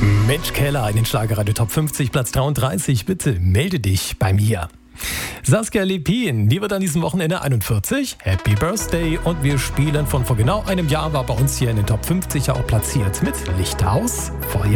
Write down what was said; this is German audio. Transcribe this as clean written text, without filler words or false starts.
Mensch Keller in den Schlagerradio Top 50, Platz 33. Bitte melde dich bei mir. Saskia Lepin, die wird an diesem Wochenende 41. Happy Birthday. Und wir spielen von vor genau einem Jahr, war bei uns hier in den Top 50 ja auch platziert mit Lichthaus, Feuer.